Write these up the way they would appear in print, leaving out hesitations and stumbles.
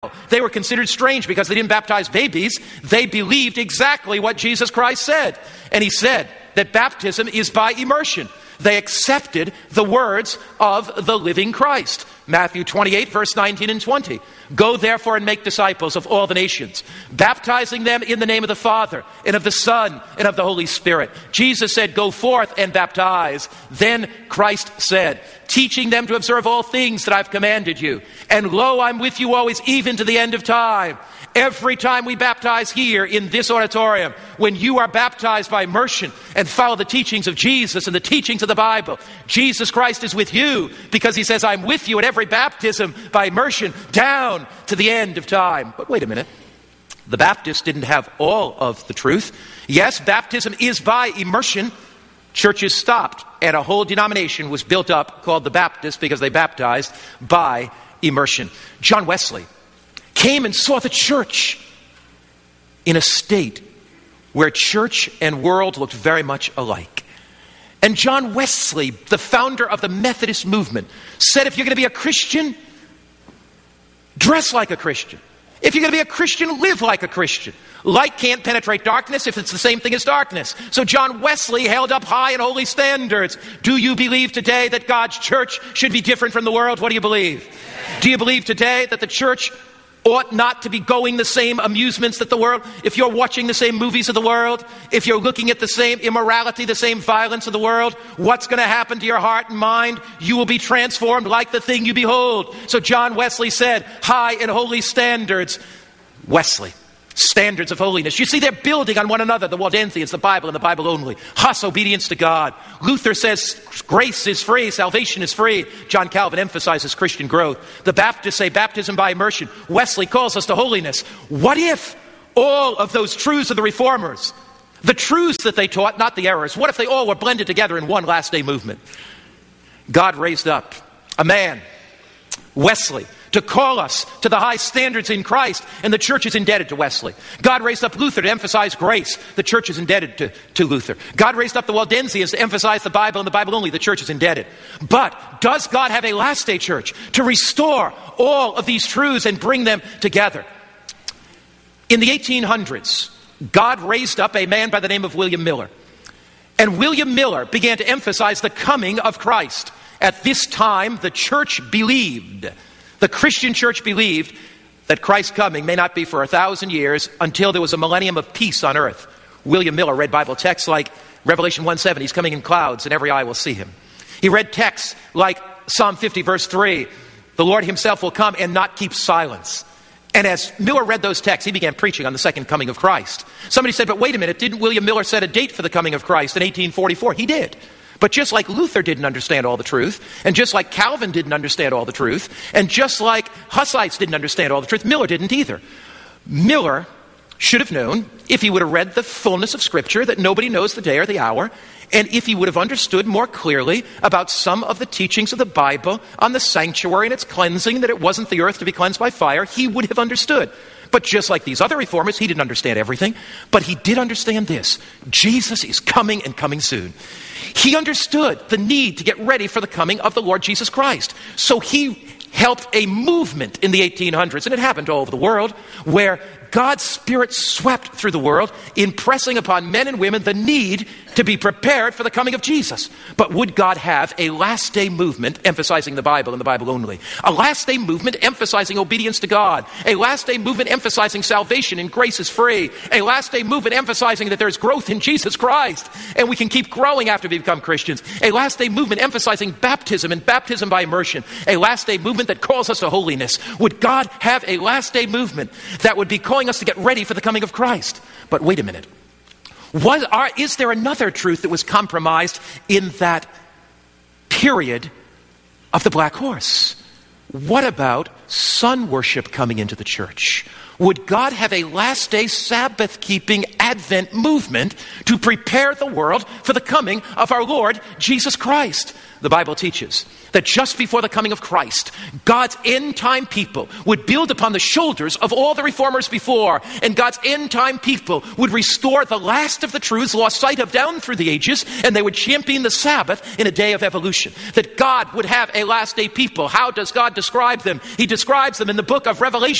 They were considered strange because they didn't baptize babies. They believed exactly what Jesus Christ said. And he said that baptism is by immersion. They accepted the words of the living Christ. Matthew 28, verse 19 and 20. Go therefore and make disciples of all the nations, baptizing them in the name of the Father and of the Son and of the Holy Spirit. Jesus said, go forth and baptize. Then Christ said, teaching them to observe all things that I've commanded you. And lo, I'm with you always, even to the end of time. Every time we baptize here in this auditorium, when you are baptized by immersion and follow the teachings of Jesus and the teachings of the Bible, Jesus Christ is with you because he says, I'm with you at every baptism by immersion down to the end of time. But wait a minute. The Baptists didn't have all of the truth. Yes, baptism is by immersion. Churches stopped and a whole denomination was built up called the Baptists because they baptized by immersion. John Wesley came and saw the church in a state where church and world looked very much alike. And John Wesley, the founder of the Methodist movement, said if you're going to be a Christian, dress like a Christian. If you're going to be a Christian, live like a Christian. Light can't penetrate darkness if it's the same thing as darkness. So John Wesley held up high and holy standards. Do you believe today that God's church should be different from the world? What do you believe? Do you believe today that the church ought not to be going the same amusements that the world? If you're watching the same movies of the world, if you're looking at the same immorality, the same violence of the world, what's going to happen to your heart and mind? You will be transformed like the thing you behold. So John Wesley said, high and holy standards. Wesley, standards of holiness. You see, they're building on one another. The Waldensians, the Bible and the Bible only. Huss, obedience to God. Luther says grace is free, salvation is free. John Calvin emphasizes Christian growth. The Baptists say baptism by immersion. Wesley calls us to holiness. What if all of those truths of the Reformers, the truths that they taught, not the errors, what if they all were blended together in one last day movement? God raised up a man, Wesley, to call us to the high standards in Christ, and the church is indebted to Wesley. God raised up Luther to emphasize grace. The church is indebted to Luther. God raised up the Waldensians to emphasize the Bible and the Bible only. The church is indebted. But does God have a last day church to restore all of these truths and bring them together? In the 1800s, God raised up a man by the name of William Miller. And William Miller began to emphasize the coming of Christ. At this time, the church believed, the Christian church believed that Christ's coming may not be for 1,000 years until there was a millennium of peace on earth. William Miller read Bible texts like Revelation 1:7, he's coming in clouds and every eye will see him. He read texts like Psalm 50 verse 3, the Lord himself will come and not keep silence. And as Miller read those texts, he began preaching on the second coming of Christ. Somebody said, but wait a minute, didn't William Miller set a date for the coming of Christ in 1844? He did. But just like Luther didn't understand all the truth, and just like Calvin didn't understand all the truth, and just like Hussites didn't understand all the truth, Miller didn't either. Miller should have known, if he would have read the fullness of Scripture, that nobody knows the day or the hour, and if he would have understood more clearly about some of the teachings of the Bible on the sanctuary and its cleansing, that it wasn't the earth to be cleansed by fire, he would have understood. But just like these other reformers, he didn't understand everything, but he did understand this. Jesus is coming and coming soon. He understood the need to get ready for the coming of the Lord Jesus Christ. So he helped a movement in the 1800s, and it happened all over the world, where God's Spirit swept through the world, impressing upon men and women the need to be prepared for the coming of Jesus. But would God have a last day movement emphasizing the Bible and the Bible only? A last day movement emphasizing obedience to God. A last day movement emphasizing salvation and grace is free. A last day movement emphasizing that there's growth in Jesus Christ and we can keep growing after we become Christians. A last day movement emphasizing baptism and baptism by immersion. A last day movement that calls us to holiness. Would God have a last day movement that would be calling us to get ready for the coming of Christ? But wait a minute. Is there another truth that was compromised in that period of the black horse? What about sun worship coming into the church? Would God have a last day Sabbath-keeping Advent movement to prepare the world for the coming of our Lord Jesus Christ? The Bible teaches that just before the coming of Christ, God's end-time people would build upon the shoulders of all the reformers before, and God's end-time people would restore the last of the truths lost sight of down through the ages, and they would champion the Sabbath in a day of evolution. That God would have a last-day people. How does God describe them? He describes them in the book of Revelation.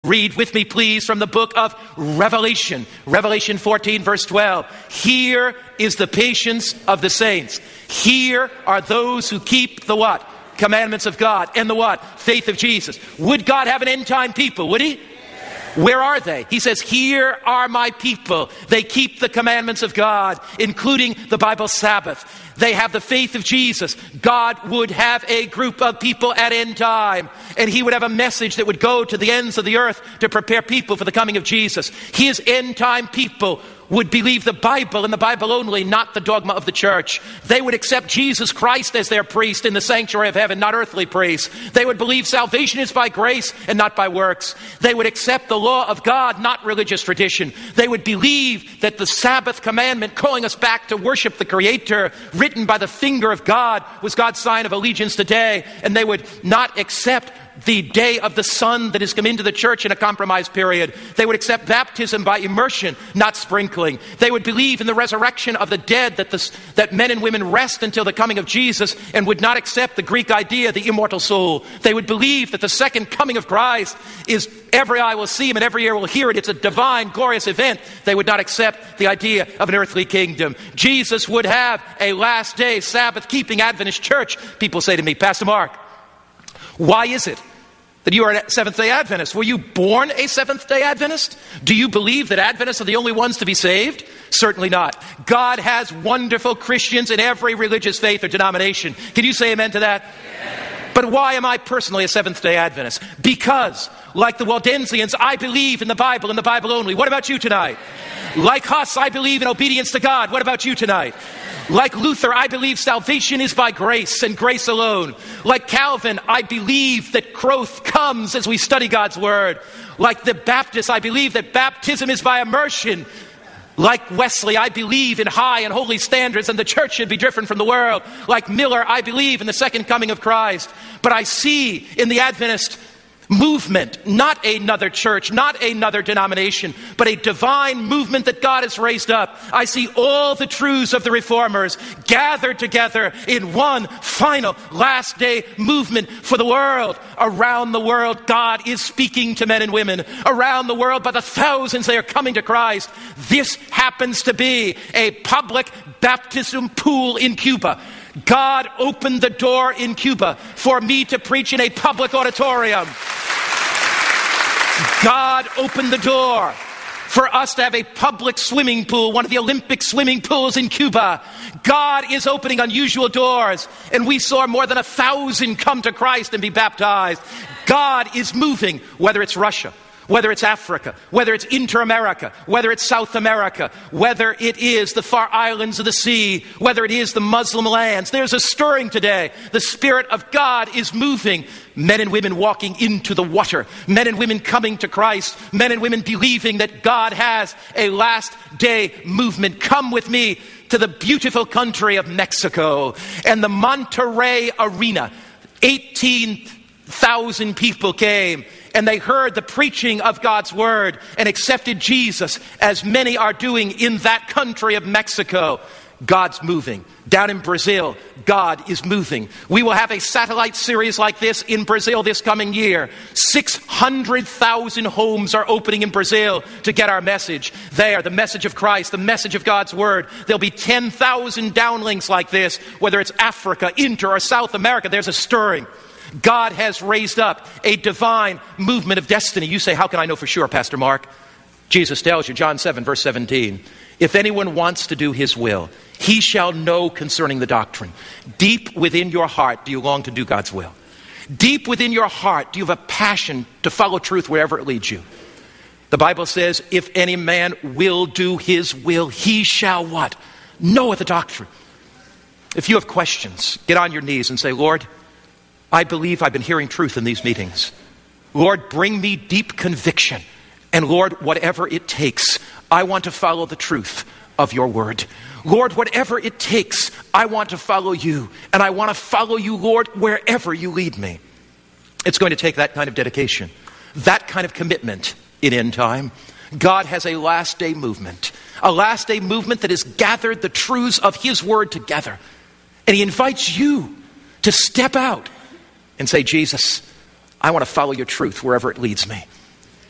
Read with me, please, from the book of Revelation. Revelation 14, verse 12. Here is the patience of the saints. Here are those who keep the what? Commandments of God. And the what? Faith of Jesus. Would God have an end time people? Would he? Where are they? He says, here are my people. They keep the commandments of God, including the Bible Sabbath. They have the faith of Jesus. God would have a group of people at end time, and he would have a message that would go to the ends of the earth to prepare people for the coming of Jesus. His end time people would believe the Bible and the Bible only, not the dogma of the church. They would accept Jesus Christ as their priest in the sanctuary of heaven, not earthly priests. They would believe salvation is by grace and not by works. They would accept the law of God, not religious tradition. They would believe that the Sabbath commandment calling us back to worship the Creator, written by the finger of God, was God's sign of allegiance today. And they would not accept the day of the Son that has come into the church in a compromised period. They would accept baptism by immersion, not sprinkling. They would believe in the resurrection of the dead, that men and women rest until the coming of Jesus, and would not accept the Greek idea, the immortal soul. They would believe that the second coming of Christ is every eye will see him and every ear will hear it. It's a divine, glorious event. They would not accept the idea of an earthly kingdom. Jesus would have a last day Sabbath-keeping Adventist church. People say to me, Pastor Mark, why is it that you are a Seventh-day Adventist? Were you born a Seventh-day Adventist? Do you believe that Adventists are the only ones to be saved? Certainly not. God has wonderful Christians in every religious faith or denomination. Can you say amen to that? Amen. But why am I personally a Seventh-day Adventist? Because, like the Waldensians, I believe in the Bible and the Bible only. What about you tonight? Amen. Like Huss, I believe in obedience to God. What about you tonight? Like Luther, I believe salvation is by grace and grace alone. Like Calvin, I believe that growth comes as we study God's Word. Like the Baptists, I believe that baptism is by immersion. Like Wesley, I believe in high and holy standards and the church should be different from the world. Like Miller, I believe in the second coming of Christ. But I see in the Adventist movement, not another church, not another denomination, but a divine movement that God has raised up. I see all the truths of the Reformers gathered together in one final last day movement for the world. Around the world, God is speaking to men and women. Around the world, by the thousands, they are coming to Christ. This happens to be a public baptism pool in Cuba. God opened the door in Cuba for me to preach in a public auditorium. God opened the door for us to have a public swimming pool, one of the Olympic swimming pools in Cuba. God is opening unusual doors, and we saw more than 1,000 come to Christ and be baptized. God is moving, whether it's Russia, whether it's Africa, whether it's Inter-America, whether it's South America, whether it is the far islands of the sea, whether it is the Muslim lands. There's a stirring today. The Spirit of God is moving. Men and women walking into the water. Men and women coming to Christ. Men and women believing that God has a last day movement. Come with me to the beautiful country of Mexico and the Monterrey Arena. 18,000 people came. And they heard the preaching of God's word and accepted Jesus, as many are doing in that country of Mexico. God's moving. Down in Brazil, God is moving. We will have a satellite series like this in Brazil this coming year. 600,000 homes are opening in Brazil to get our message. There, the message of Christ, the message of God's word. There'll be 10,000 downlinks like this, whether it's Africa, Inter, or South America. There's a stirring. God has raised up a divine movement of destiny. You say, how can I know for sure, Pastor Mark? Jesus tells you, John 7, verse 17, if anyone wants to do his will, he shall know concerning the doctrine. Deep within your heart, do you long to do God's will? Deep within your heart, do you have a passion to follow truth wherever it leads you? The Bible says, if any man will do his will, he shall what? Know the doctrine. If you have questions, get on your knees and say, Lord, I believe I've been hearing truth in these meetings. Lord, bring me deep conviction. And Lord, whatever it takes, I want to follow the truth of your word. Lord, whatever it takes, I want to follow you. And I want to follow you, Lord, wherever you lead me. It's going to take that kind of dedication, that kind of commitment in end time. God has a last day movement that has gathered the truths of his word together. And he invites you to step out and say, Jesus, I want to follow your truth wherever it leads me.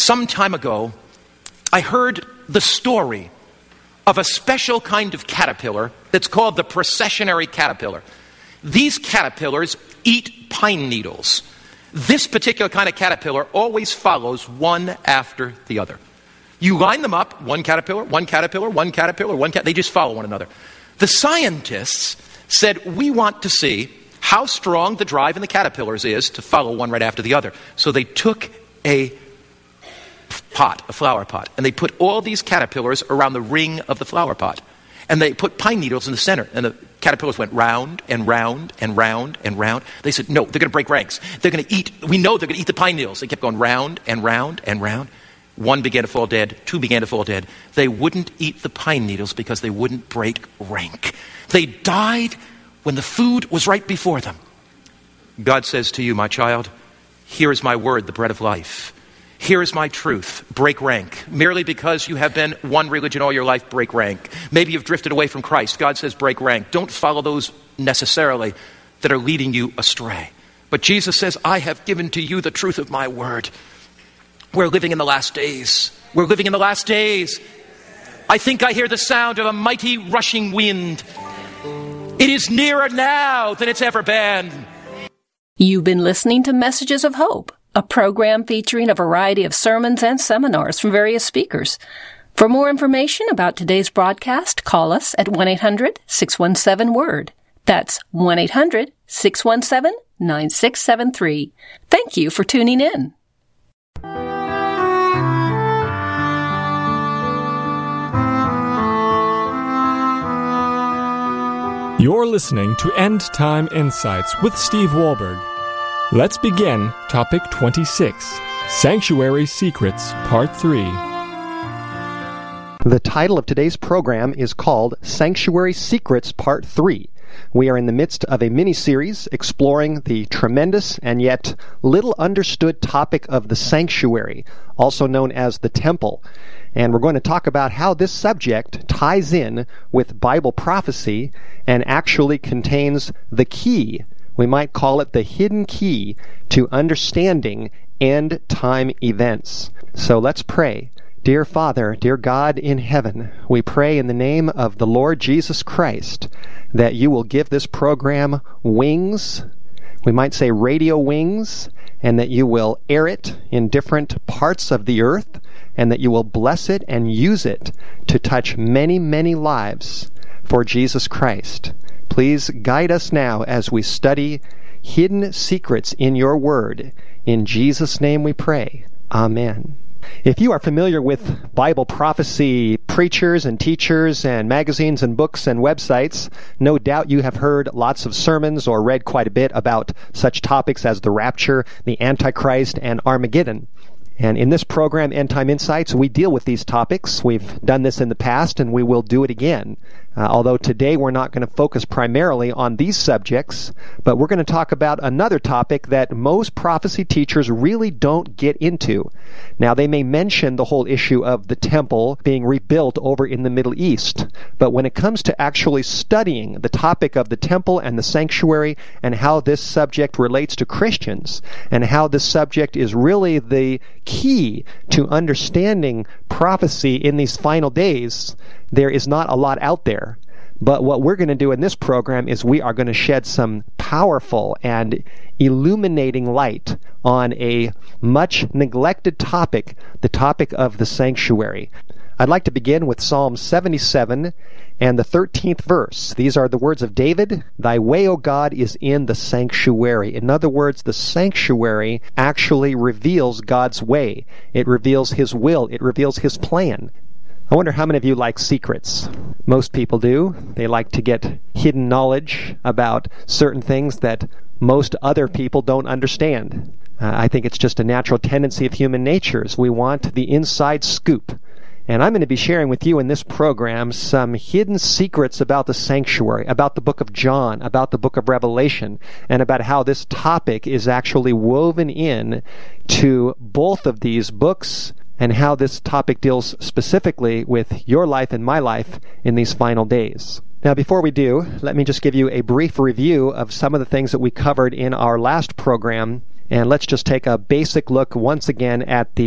some time ago, I heard the story of a special kind of caterpillar that's called the processionary caterpillar. These caterpillars eat pine needles. This particular kind of caterpillar always follows one after the other. You line them up, one caterpillar, one caterpillar, one caterpillar, they just follow one another. The scientists said, we want to see how strong the drive in the caterpillars is to follow one right after the other. So they took a flower pot, and they put all these caterpillars around the ring of the flower pot. And they put pine needles in the center, and the caterpillars went round and round and round and round. They said, no, they're going to break ranks. They're going to eat, we know they're going to eat the pine needles. They kept going round and round and round. One began to fall dead, two began to fall dead. They wouldn't eat the pine needles because they wouldn't break rank. They died when the food was right before them. God says to you, my child, here is my word, the bread of life. Here is my truth. Break rank. Merely because you have been one religion all your life, break rank. Maybe you've drifted away from Christ. God says break rank. Don't follow those necessarily that are leading you astray. But Jesus says, I have given to you the truth of my word. We're living in the last days. We're living in the last days. I think I hear the sound of a mighty rushing wind. It is nearer now than it's ever been. You've been listening to Messages of Hope, a program featuring a variety of sermons and seminars from various speakers. For more information about today's broadcast, call us at 1-800-617-WORD. That's 1-800-617-9673. Thank you for tuning in. You're listening to End Time Insights with Steve Wahlberg. Let's begin Topic 26, Sanctuary Secrets, Part 3. The title of today's program is called Sanctuary Secrets, Part 3. We are in the midst of a mini-series exploring the tremendous and yet little understood topic of the sanctuary, also known as the temple. And we're going to talk about how this subject ties in with Bible prophecy and actually contains the key. We might call it the hidden key to understanding end-time events. So let's pray. Dear Father, dear God in heaven, we pray in the name of the Lord Jesus Christ that you will give this program wings, we might say radio wings, and that you will air it in different parts of the earth, and that you will bless it and use it to touch many, many lives for Jesus Christ. Please guide us now as we study hidden secrets in your word. In Jesus' name we pray. Amen. If you are familiar with Bible prophecy preachers and teachers and magazines and books and websites, no doubt you have heard lots of sermons or read quite a bit about such topics as the rapture, the Antichrist, and Armageddon. And in this program, End Time Insights, we deal with these topics. We've done this in the past, and we will do it again. Although today we're not going to focus primarily on these subjects, but we're going to talk about another topic that most prophecy teachers really don't get into. Now, they may mention the whole issue of the temple being rebuilt over in the Middle East, but when it comes to actually studying the topic of the temple and the sanctuary and how this subject relates to Christians and how this subject is really the key to understanding prophecy in these final days, there is not a lot out there. But what we're going to do in this program is we are going to shed some powerful and illuminating light on a much neglected topic, the topic of the sanctuary. I'd like to begin with Psalm 77 and the 13th verse. These are the words of David. Thy way, O God, is in the sanctuary. In other words, the sanctuary actually reveals God's way. It reveals His will. It reveals His plan. I wonder how many of you like secrets. Most people do. They like to get hidden knowledge about certain things that most other people don't understand. I think it's just a natural tendency of human nature. We want the inside scoop. And I'm going to be sharing with you in this program some hidden secrets about the sanctuary, about the book of John, about the book of Revelation, and about how this topic is actually woven in to both of these books, and how this topic deals specifically with your life and my life in these final days. Now, before we do, let me just give you a brief review of some of the things that we covered in our last program, and let's just take a basic look once again at the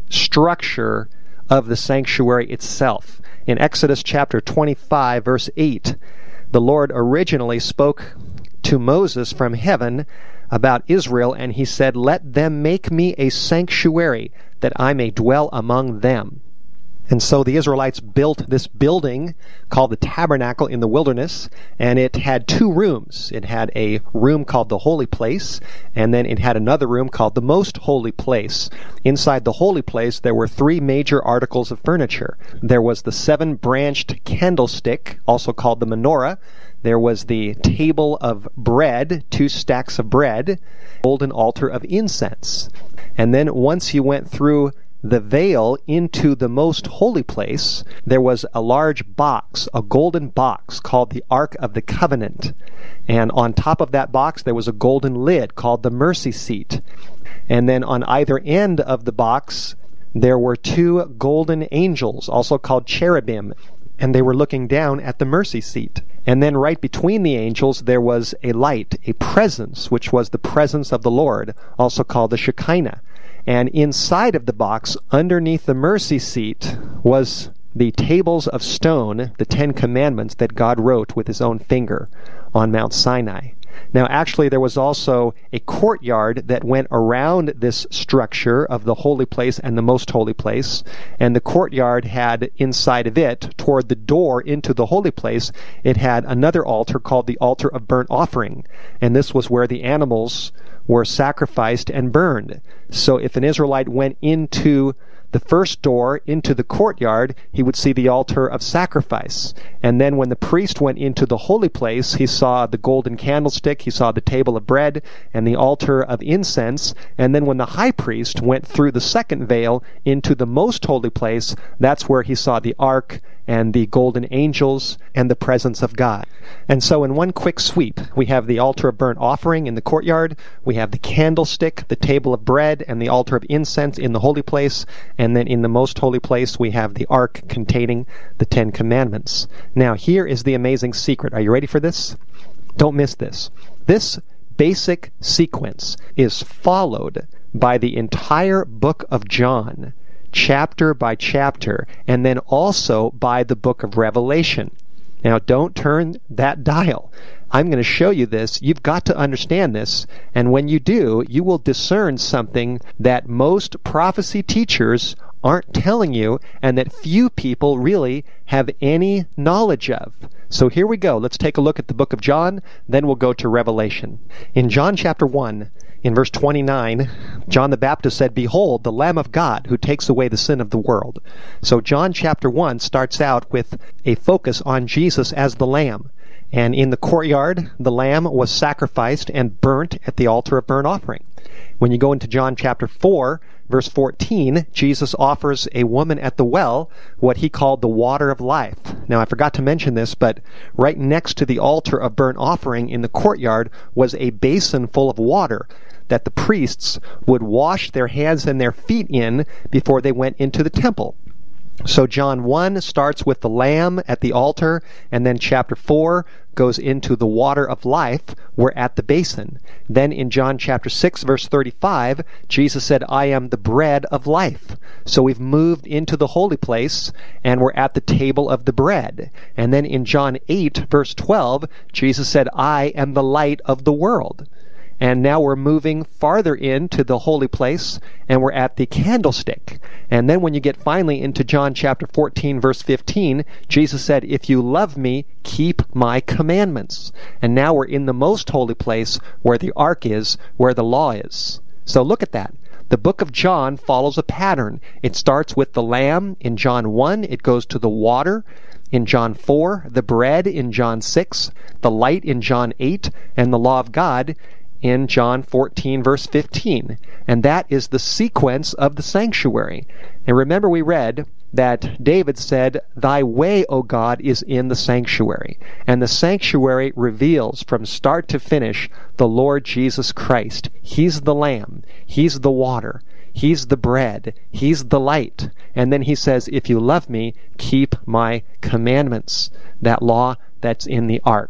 structure of the sanctuary itself. In Exodus chapter 25, verse 8, the Lord originally spoke to Moses from heaven about Israel, and he said, "Let them make me a sanctuary, that I may dwell among them." And so the Israelites built this building called the tabernacle in the wilderness, and it had two rooms. It had a room called the holy place, and then it had another room called the most holy place. Inside the holy place, there were three major articles of furniture. There was the seven-branched candlestick, also called the menorah. There was the table of bread, 2 stacks of bread, golden altar of incense. And then once you went through the veil into the most holy place, there was a large box, a golden box called the Ark of the Covenant. And on top of that box, there was a golden lid called the mercy seat. And then on either end of the box, there were 2 golden angels, also called cherubim, and they were looking down at the mercy seat. And then right between the angels, there was a light, a presence, which was the presence of the Lord, also called the Shekinah. And inside of the box, underneath the mercy seat, was the tables of stone, the 10 Commandments that God wrote with his own finger on Mount Sinai. Now, actually, there was also a courtyard that went around this structure of the holy place and the most holy place, and the courtyard had inside of it, toward the door into the holy place, it had another altar called the altar of burnt offering, and this was where the animals were sacrificed and burned. So if an Israelite went into the first door into the courtyard, he would see the altar of sacrifice. And then when the priest went into the holy place, he saw the golden candlestick, he saw the table of bread, and the altar of incense. And then when the high priest went through the second veil into the most holy place, that's where he saw the ark and the golden angels and the presence of God. And so in one quick sweep, we have the altar of burnt offering in the courtyard, we have the candlestick, the table of bread, and the altar of incense in the holy place, and then in the most holy place we have the ark containing the 10 Commandments. Now here is the amazing secret. Are you ready for this? Don't miss this. This basic sequence is followed by the entire book of John, chapter by chapter, and then also by the book of Revelation. Now, don't turn that dial. I'm going to show you this. You've got to understand this, and when you do, you will discern something that most prophecy teachers aren't telling you, and that few people really have any knowledge of. So here we go. Let's take a look at the book of John, then we'll go to Revelation. In John chapter 1, in verse 29, John the Baptist said, "Behold, the Lamb of God who takes away the sin of the world." So John chapter 1 starts out with a focus on Jesus as the Lamb. And in the courtyard, the lamb was sacrificed and burnt at the altar of burnt offering. When you go into John chapter 4, verse 14, Jesus offers a woman at the well what he called the water of life. Now, I forgot to mention this, but right next to the altar of burnt offering in the courtyard was a basin full of water that the priests would wash their hands and their feet in before they went into the temple. So John 1 starts with the lamb at the altar, and then chapter 4 goes into the water of life. We're at the basin. Then in John chapter 6, verse 35, Jesus said, "I am the bread of life." So we've moved into the holy place, and we're at the table of the bread. And then in John 8, verse 12, Jesus said, "I am the light of the world." And now we're moving farther into the holy place, and we're at the candlestick. And then when you get finally into John chapter 14, verse 15, Jesus said, "If you love me, keep my commandments." And now we're in the most holy place where the ark is, where the law is. So look at that. The book of John follows a pattern. It starts with the lamb in John 1. It goes to the water in John 4, the bread in John 6, the light in John 8, and the law of God in John 14, verse 15. And that is the sequence of the sanctuary. And remember, we read that David said, "Thy way, O God, is in the sanctuary." And the sanctuary reveals from start to finish the Lord Jesus Christ. He's the lamb. He's the water. He's the bread. He's the light. And then he says, "If you love me, keep my commandments." That law that's in the ark.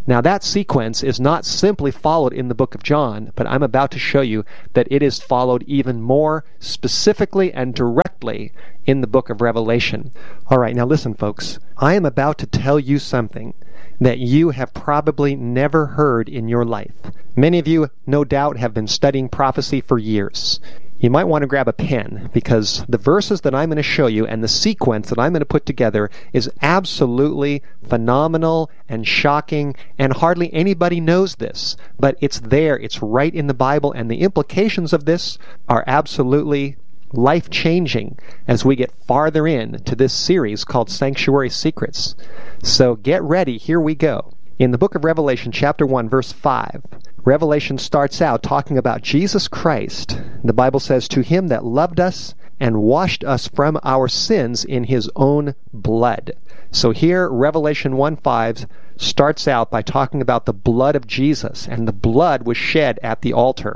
Now that sequence is not simply followed in the book of John, but I'm about to show you that it is followed even more specifically and directly in the book of Revelation. All right, now listen, folks. I am about to tell you something that you have probably never heard in your life. Many of you, no doubt, have been studying prophecy for years. You might want to grab a pen, because the verses that I'm going to show you and the sequence that I'm going to put together is absolutely phenomenal and shocking, and hardly anybody knows this. But it's there, it's right in the Bible, and the implications of this are absolutely life-changing as we get farther into this series called Sanctuary Secrets. So get ready, here we go. In the book of Revelation, chapter 1, verse 5, Revelation starts out talking about Jesus Christ. The Bible says, "To him that loved us and washed us from our sins in his own blood." So here, Revelation 1:5 starts out by talking about the blood of Jesus, and the blood was shed at the altar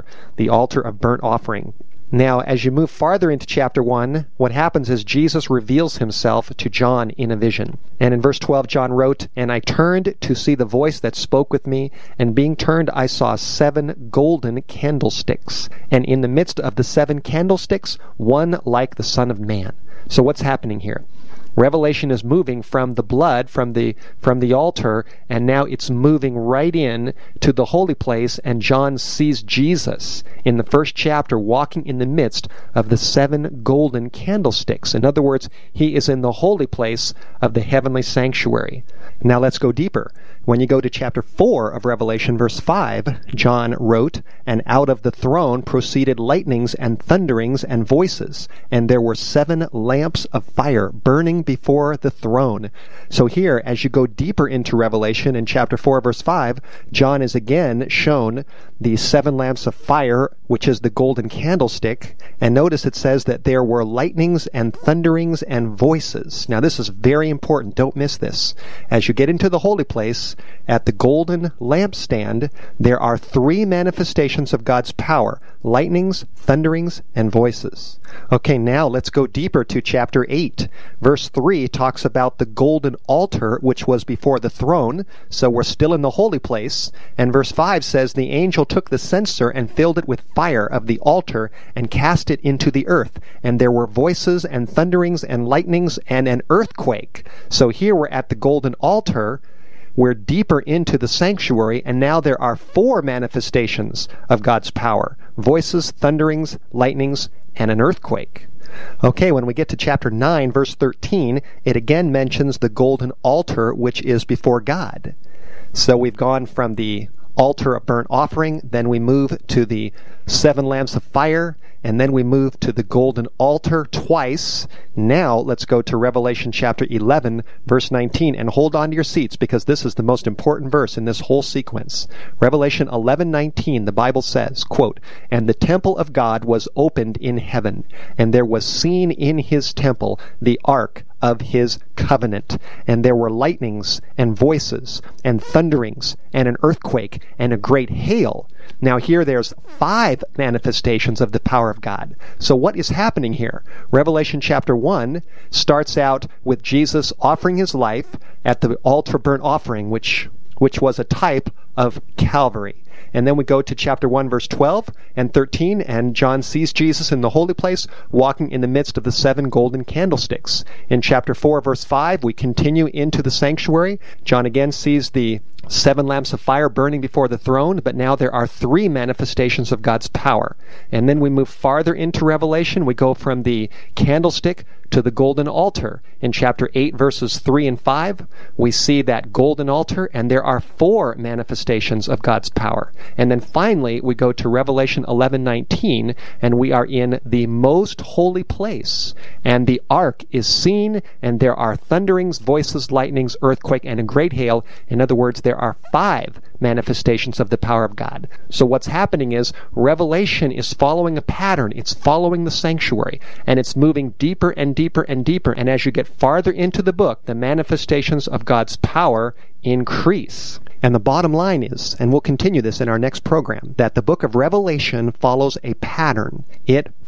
of burnt offering. Now, as you move farther into chapter 1, what happens is Jesus reveals himself to John in a vision. And in verse 12, John wrote, "And I turned to see the voice that spoke with me, and being turned I saw 7 golden candlesticks, and in the midst of the 7 candlesticks, one like the Son of Man." So what's happening here? Revelation is moving from the blood, from the altar, and now it's moving right in to the holy place, and John sees Jesus in the first chapter walking in the midst of the 7 golden candlesticks. In other words, he is in the holy place of the heavenly sanctuary. Now let's go deeper. When you go to chapter 4 of Revelation, verse 5, John wrote, "And out of the throne proceeded lightnings and thunderings and voices, and there were 7 lamps of fire burning before the throne." So here, as you go deeper into Revelation in chapter 4, verse 5, John is again shown the 7 lamps of fire, which is the golden candlestick. And notice it says that there were lightnings and thunderings and voices. Now this is very important. Don't miss this. As you get into the holy place, at the golden lampstand, there are 3 manifestations of God's power: lightnings, thunderings, and voices. Okay, now let's go deeper to chapter 8. Verse 3 talks about the golden altar which was before the throne, so we're still in the holy place. And verse 5 says, "The angel took the censer and filled it with fire of the altar and cast it into the earth. And there were voices and thunderings and lightnings and an earthquake." So here we're at the golden altar. We're deeper into the sanctuary, and now there are 4 manifestations of God's power: voices, thunderings, lightnings, and an earthquake. Okay, when we get to chapter 9, verse 13, it again mentions the golden altar which is before God. So we've gone from the altar of burnt offering, then we move to the 7 lamps of fire, and then we move to the golden altar twice. Now let's go to Revelation chapter 11, verse 19, and hold on to your seats, because this is the most important verse in this whole sequence. Revelation 11:19, the Bible says, quote, "And the temple of God was opened in heaven, and there was seen in his temple the ark of his covenant. And there were lightnings and voices and thunderings and an earthquake and a great hail." Now here there's 5 manifestations of the power of God. So what is happening here? Revelation chapter 1 starts out with Jesus offering his life at the altar burnt offering, which was a type of Calvary. And then we go to chapter 1, verse 12 and 13, and John sees Jesus in the holy place walking in the midst of the 7 golden candlesticks. In chapter 4, verse 5, we continue into the sanctuary. John again sees the 7 lamps of fire burning before the throne, but now there are 3 manifestations of God's power. And then we move farther into Revelation. We go from the candlestick to the golden altar. In chapter 8, verses 3 and 5, we see that golden altar, and there are 4 manifestations of God's power. And then finally, we go to Revelation 11:19, and we are in the most holy place. And the ark is seen, and there are thunderings, voices, lightnings, earthquake, and a great hail. In other words, there are 5 manifestations of the power of God. So what's happening is Revelation is following a pattern. It's following the sanctuary, and it's moving deeper and deeper and deeper. And as you get farther into the book, the manifestations of God's power increase. And the bottom line is, and we'll continue this in our next program, that the book of Revelation follows a pattern. It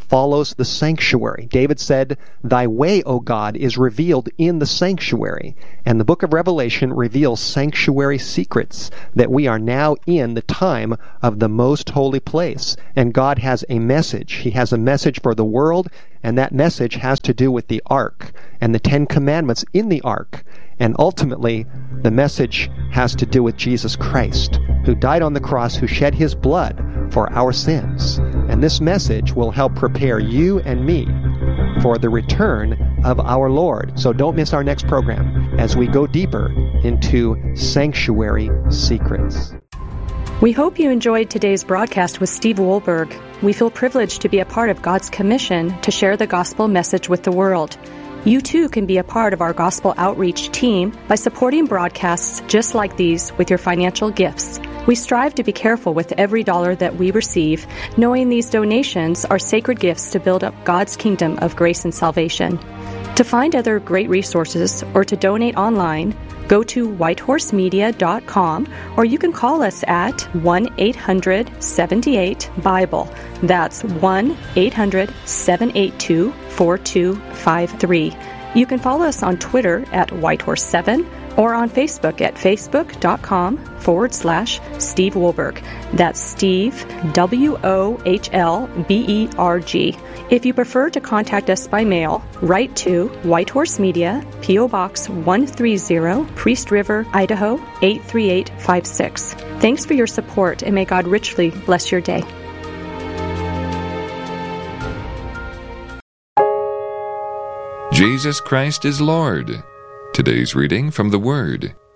follows the sanctuary. David said, "Thy way, O God, is revealed in the sanctuary." And the book of Revelation reveals sanctuary secrets, that we are now in the time of the most holy place. And God has a message. He has a message for the world, and that message has to do with the ark and the 10 Commandments in the ark. And ultimately, the message has to do with Jesus Christ, who died on the cross, who shed his blood for our sins. And this message will help prepare you and me for the return of our Lord. So don't miss our next program as we go deeper into sanctuary secrets. We hope you enjoyed today's broadcast with Steve Wohlberg. We feel privileged to be a part of God's commission to share the gospel message with the world. You too can be a part of our gospel outreach team by supporting broadcasts just like these with your financial gifts. We strive to be careful with every dollar that we receive, knowing these donations are sacred gifts to build up God's kingdom of grace and salvation. To find other great resources or to donate online, go to whitehorsemedia.com, or you can call us at 1-800-78-BIBLE. That's 1-800-782-4253. You can follow us on Twitter at Whitehorse7 or on Facebook at facebook.com/Steve Wohlberg. That's Steve, Wohlberg. If you prefer to contact us by mail, write to White Horse Media, P.O. Box 130, Priest River, Idaho 83856. Thanks for your support, and may God richly bless your day. Jesus Christ is Lord. Today's reading from the Word.